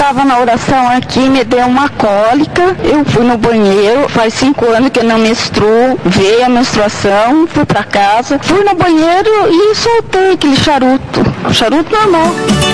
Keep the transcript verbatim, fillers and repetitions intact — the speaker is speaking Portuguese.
estava na oração aqui, me deu uma cólica, eu fui no banheiro, faz cinco anos que eu não menstruo, veio a menstruação, fui para casa, fui no banheiro e soltei aquele charuto, charuto normal.